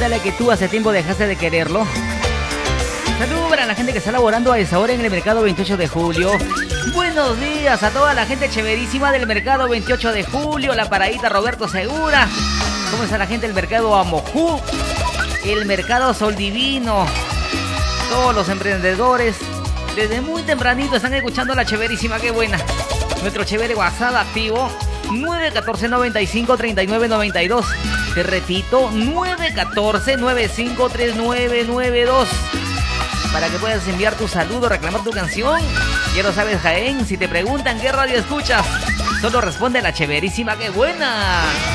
Pregúntale que tú hace tiempo dejaste de quererlo. Saludos para la gente que está laborando a esa hora en el mercado 28 de julio. Buenos días a toda la gente chéverísima del mercado 28 de julio. La paradita Roberto Segura. ¿Cómo está la gente del mercado Amojú? El mercado Sol Divino. Todos los emprendedores desde muy tempranito están escuchando la chéverísima. Qué buena. Nuestro chévere WhatsApp activo 914-953992. Te repito, 914-953992. Para que puedas enviar tu saludo, reclamar tu canción. Ya lo sabes, Jaén, si te preguntan qué radio escuchas, solo responde la chéverísima. ¡Qué buena!